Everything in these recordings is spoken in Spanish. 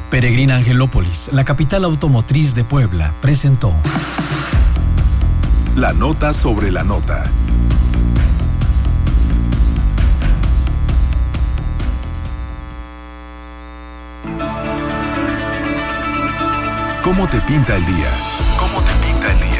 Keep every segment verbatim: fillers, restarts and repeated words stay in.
Peregrina Angelópolis, la capital automotriz de Puebla, presentó La nota sobre la nota. ¿Cómo te pinta el día? ¿Cómo te pinta el día?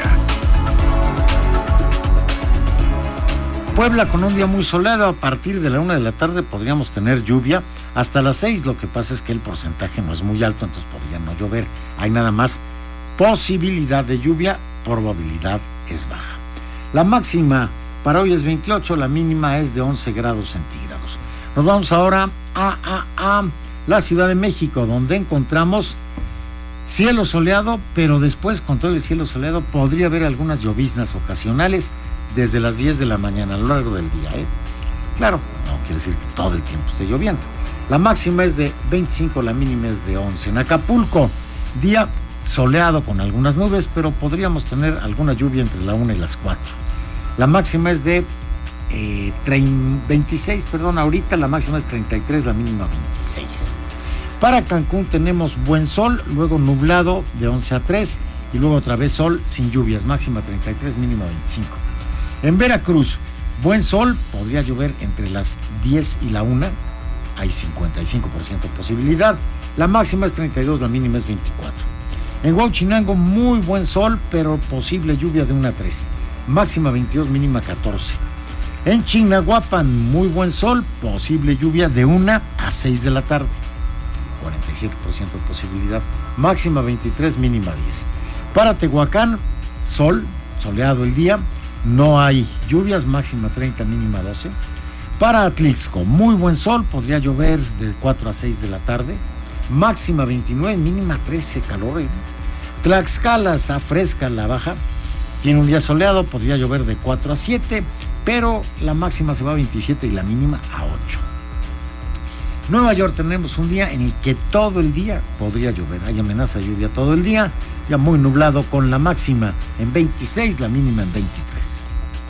Puebla con un día muy soleado. A partir de la una de la tarde podríamos tener lluvia hasta las seis. Lo que pasa es que el porcentaje no es muy alto, entonces podría no llover. Hay nada más posibilidad de lluvia, probabilidad es baja. La máxima para hoy es veintiocho, la mínima es de once grados centígrados. Nos vamos ahora a, a, a la Ciudad de México, donde encontramos cielo soleado, pero después, con todo el cielo soleado, podría haber algunas lloviznas ocasionales desde las diez de la mañana a lo largo del día, ¿eh? Claro, no quiere decir que todo el tiempo esté lloviendo. La máxima es de veinticinco, la mínima es de once. En Acapulco, día soleado con algunas nubes, pero podríamos tener alguna lluvia entre la una y las cuatro. La máxima es de eh, veintiséis, perdón, ahorita la máxima es treinta y tres, la mínima veintiséis. Para Cancún tenemos buen sol, luego nublado de once a tres y luego otra vez sol sin lluvias, máxima treinta y tres, mínima veinticinco. En Veracruz, buen sol, podría llover entre las diez y la una, hay cincuenta y cinco por ciento posibilidad, la máxima es treinta y dos, la mínima es veinticuatro. En Huauchinango, muy buen sol, pero posible lluvia de una a tres, máxima veintidós, mínima catorce. En Chignahuapan, muy buen sol, posible lluvia de una a seis de la tarde, cuarenta y siete por ciento de posibilidad, máxima veintitrés, mínima diez. Para Tehuacán, sol, soleado el día, no hay lluvias, máxima treinta, mínima doce. Para Atlixco, muy buen sol, podría llover de cuatro a seis de la tarde, máxima veintinueve, mínima trece, calor. ¿eh? Tlaxcala está fresca, la baja, tiene un día soleado, podría llover de cuatro a siete, pero la máxima se va a veintisiete y la mínima a ocho. Nueva York tenemos un día en el que todo el día podría llover, hay amenaza de lluvia todo el día, ya muy nublado con la máxima en veintiséis, la mínima en veintitrés.